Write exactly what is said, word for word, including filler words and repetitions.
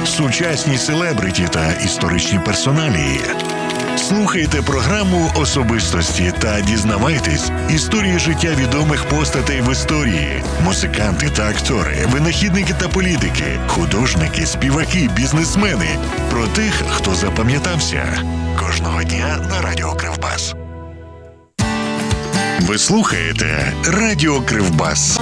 сучасні селебриті та історичні персоналії. Слухайте програму «Особистості» та дізнавайтесь історії життя відомих постатей в історії. Музиканти та актори, винахідники та політики, художники, співаки, бізнесмени. Про тих, хто запам'ятався. Кожного дня на Радіо Кривбас. Ви слухаєте Радіо Кривбас.